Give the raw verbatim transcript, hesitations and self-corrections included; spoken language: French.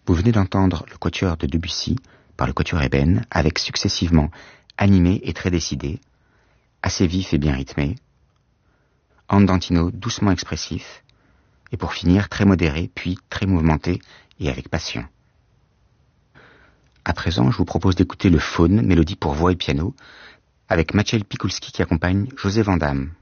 Vous venez d'entendre le quatuor de Debussy par le quatuor Eben, avec successivement animé et très décidé, assez vif et bien rythmé, andantino doucement expressif, et pour finir très modéré, puis très mouvementé et avec passion. À présent, je vous propose d'écouter le Faune, mélodie pour voix et piano, avec Maciej Pikulski qui accompagne José Van Damme.